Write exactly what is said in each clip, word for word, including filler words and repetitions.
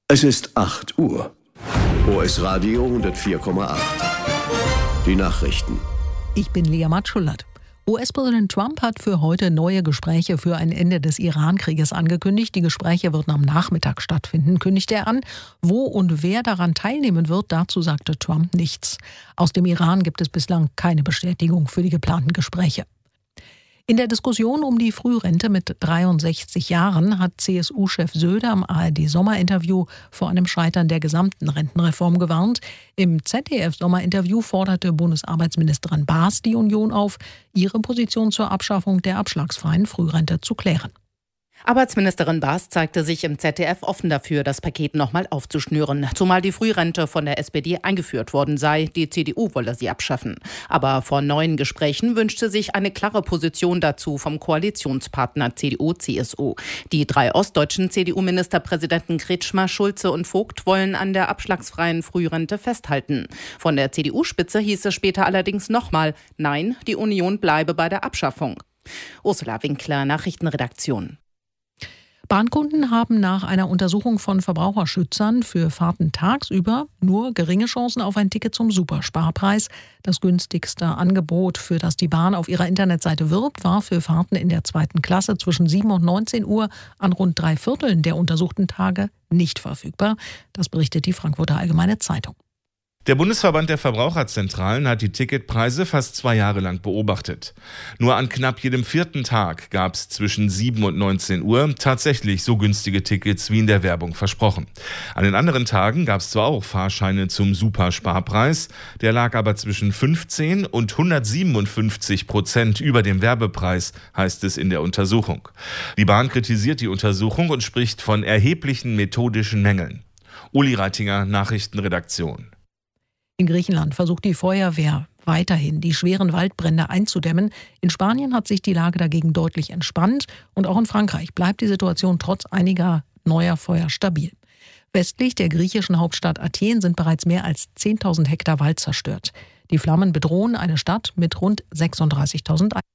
Es ist acht Uhr. O S Radio hundertvier Komma acht. Die Nachrichten. Ich bin Lea Matschulat. U S-Präsident Trump hat für heute neue Gespräche für ein Ende des Iran-Krieges angekündigt. Die Gespräche würden am Nachmittag stattfinden, kündigte er an. Wo und wer daran teilnehmen wird, dazu sagte Trump nichts. Aus dem Iran gibt es bislang keine Bestätigung für die geplanten Gespräche. In der Diskussion um die Frührente mit dreiundsechzig Jahren hat C S U-Chef Söder am A R D-Sommerinterview vor einem Scheitern der gesamten Rentenreform gewarnt. Im Z D F-Sommerinterview forderte Bundesarbeitsministerin Baas die Union auf, ihre Position zur Abschaffung der abschlagsfreien Frührente zu klären. Arbeitsministerin Baas zeigte sich im Z D F offen dafür, das Paket nochmal aufzuschnüren. Zumal die Frührente von der S P D eingeführt worden sei. Die C D U wolle sie abschaffen. Aber vor neuen Gesprächen wünschte sich eine klare Position dazu vom Koalitionspartner C D U C S U. Die drei ostdeutschen C D U-Ministerpräsidenten Kretschmer, Schulze und Vogt wollen an der abschlagsfreien Frührente festhalten. Von der C D U-Spitze hieß es später allerdings nochmal, nein, die Union bleibe bei der Abschaffung. Ursula Winkler, Nachrichtenredaktion. Bahnkunden haben nach einer Untersuchung von Verbraucherschützern für Fahrten tagsüber nur geringe Chancen auf ein Ticket zum Supersparpreis. Das günstigste Angebot, für das die Bahn auf ihrer Internetseite wirbt, war für Fahrten in der zweiten Klasse zwischen sieben und neunzehn Uhr an rund drei Vierteln der untersuchten Tage nicht verfügbar. Das berichtet die Frankfurter Allgemeine Zeitung. Der Bundesverband der Verbraucherzentralen hat die Ticketpreise fast zwei Jahre lang beobachtet. Nur an knapp jedem vierten Tag gab es zwischen sieben und neunzehn Uhr tatsächlich so günstige Tickets wie in der Werbung versprochen. An den anderen Tagen gab es zwar auch Fahrscheine zum Supersparpreis, der lag aber zwischen fünfzehn und hundertsiebenundfünfzig Prozent über dem Werbepreis, heißt es in der Untersuchung. Die Bahn kritisiert die Untersuchung und spricht von erheblichen methodischen Mängeln. Uli Reitinger, Nachrichtenredaktion. In Griechenland versucht die Feuerwehr weiterhin, die schweren Waldbrände einzudämmen. In Spanien hat sich die Lage dagegen deutlich entspannt. Und auch in Frankreich bleibt die Situation trotz einiger neuer Feuer stabil. Westlich der griechischen Hauptstadt Athen sind bereits mehr als zehntausend Hektar Wald zerstört. Die Flammen bedrohen eine Stadt mit rund sechsunddreißigtausend Einwohnern.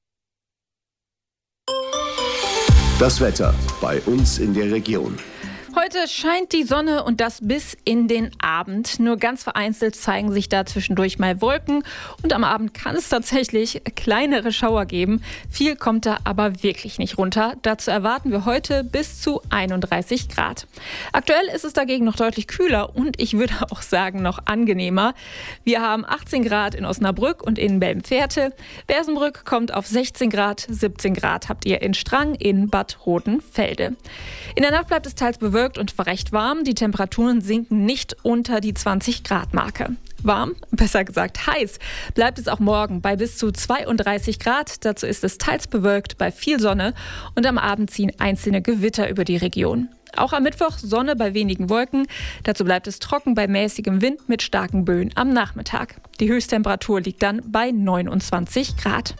Das Wetter bei uns in der Region. Heute scheint die Sonne und das bis in den Abend. Nur ganz vereinzelt zeigen sich da zwischendurch mal Wolken. Und am Abend kann es tatsächlich kleinere Schauer geben. Viel kommt da aber wirklich nicht runter. Dazu erwarten wir heute bis zu einunddreißig Grad. Aktuell ist es dagegen noch deutlich kühler und ich würde auch sagen noch angenehmer. Wir haben achtzehn Grad in Osnabrück und in Belmferte. Bersenbrück kommt auf sechzehn Grad, siebzehn Grad habt ihr in Strang in Bad Rotenfelde. In der Nacht bleibt es teils bewölkt und recht warm. Die Temperaturen sinken nicht unter die zwanzig Grad Marke. Warm, besser gesagt heiß, bleibt es auch morgen bei bis zu zweiunddreißig Grad. Dazu ist es teils bewölkt bei viel Sonne und am Abend ziehen einzelne Gewitter über die Region. Auch am Mittwoch Sonne bei wenigen Wolken. Dazu bleibt es trocken bei mäßigem Wind mit starken Böen am Nachmittag. Die Höchsttemperatur liegt dann bei neunundzwanzig Grad.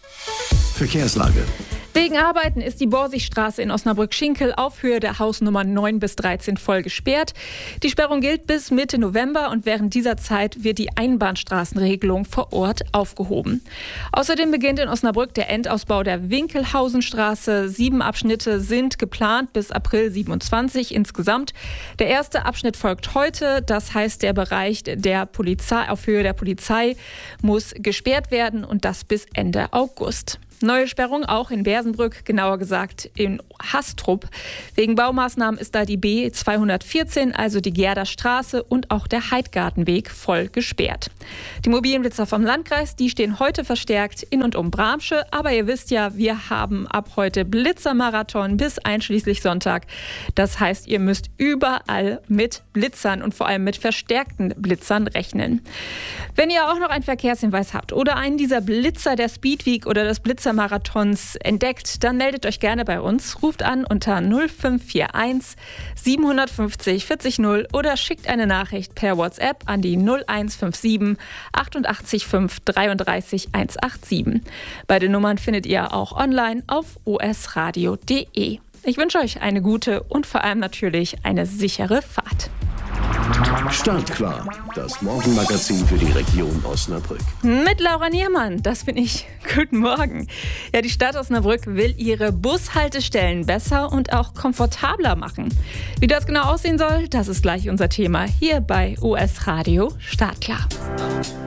Verkehrslage. Wegen Arbeiten ist die Borsigstraße in Osnabrück-Schinkel auf Höhe der Hausnummern neun bis dreizehn voll gesperrt. Die Sperrung gilt bis Mitte November und während dieser Zeit wird die Einbahnstraßenregelung vor Ort aufgehoben. Außerdem beginnt in Osnabrück der Endausbau der Winkelhausenstraße. Sieben Abschnitte sind geplant bis April siebenundzwanzig insgesamt. Der erste Abschnitt folgt heute. Das heißt, der Bereich der Polizei auf Höhe der Polizei muss gesperrt werden und das bis Ende August. Neue Sperrung auch in Bersenbrück, genauer gesagt in Hastrup. Wegen Baumaßnahmen ist da die B zweihundertvierzehn, also die Gerder Straße und auch der Heidgartenweg voll gesperrt. Die mobilen Blitzer vom Landkreis, die stehen heute verstärkt in und um Bramsche. Aber ihr wisst ja, wir haben ab heute Blitzermarathon bis einschließlich Sonntag. Das heißt, ihr müsst überall mit Blitzern und vor allem mit verstärkten Blitzern rechnen. Wenn ihr auch noch einen Verkehrshinweis habt oder einen dieser Blitzer der Speedweek oder des Blitzermarathons entdeckt, dann meldet euch gerne bei uns. Ruft an unter null fünf vier eins sieben fünf null vierzig null oder schickt eine Nachricht per WhatsApp an die null eins fünf sieben achtundachtzig fünf dreiunddreißig hundertsiebenundachtzig. Beide Nummern findet ihr auch online auf o s radio punkt d e. Ich wünsche euch eine gute und vor allem natürlich eine sichere Fahrt. Startklar, das Morgenmagazin für die Region Osnabrück. Mit Laura Niermann, das bin ich. Guten Morgen. Ja, die Stadt Osnabrück will ihre Bushaltestellen besser und auch komfortabler machen. Wie das genau aussehen soll, das ist gleich unser Thema hier bei U S Radio Startklar.